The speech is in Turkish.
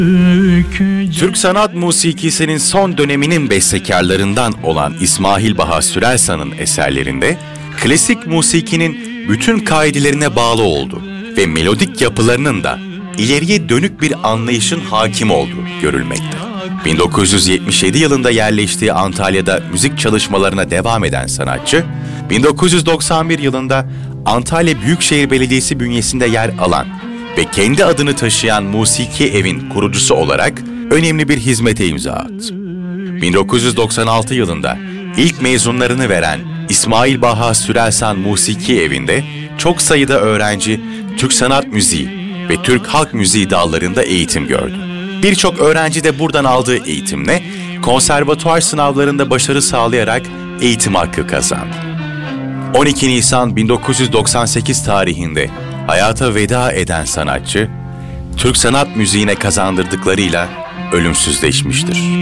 Türk sanat musikisinin son döneminin bestekarlarından olan İsmail Baha Sürelsan'ın eserlerinde klasik musikinin bütün kaidelerine bağlı olduğu ve melodik yapılarının da ileriye dönük bir anlayışın hakim olduğu görülmekte. 1977 yılında yerleştiği Antalya'da müzik çalışmalarına devam eden sanatçı, 1991 yılında Antalya Büyükşehir Belediyesi bünyesinde yer alan ve kendi adını taşıyan Musiki Ev'in kurucusu olarak önemli bir hizmete imza attı. 1996 yılında ilk mezunlarını veren İsmail Baha Sürelsan Musiki Evi'nde çok sayıda öğrenci Türk sanat müziği ve Türk halk müziği dallarında eğitim gördü. Birçok öğrenci de buradan aldığı eğitimle konservatuar sınavlarında başarı sağlayarak eğitim hakkı kazandı. 12 Nisan 1998 tarihinde hayata veda eden sanatçı, Türk sanat müziğine kazandırdıklarıyla ölümsüzleşmiştir.